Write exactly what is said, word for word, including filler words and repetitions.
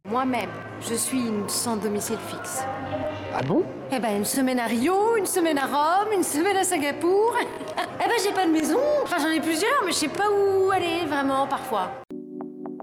Moi-même, je suis une sans domicile fixe. Ah bon? Eh ben, une semaine à Rio, une semaine à Rome, une semaine à Singapour. Eh ben, j'ai pas de maison. Enfin, j'en ai plusieurs, mais je sais pas où aller, vraiment, parfois.